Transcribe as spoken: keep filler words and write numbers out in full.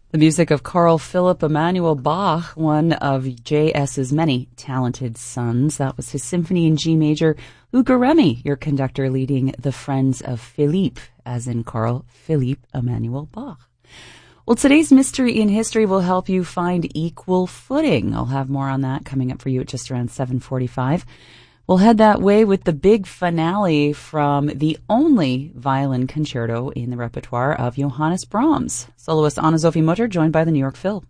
The music of Carl Philipp Emanuel Bach, one of J S's many talented sons. That was his symphony in G major. Luca Remy, your conductor, leading the Friends of Philippe, as in Carl Philipp Emanuel Bach. Well, today's Mystery in History will help you find equal footing. I'll have more on that coming up for you at just around seven forty-five. We'll head that way with the big finale from the only violin concerto in the repertoire of Johannes Brahms. Soloist Anna-Sophie Mutter, joined by the New York Phil.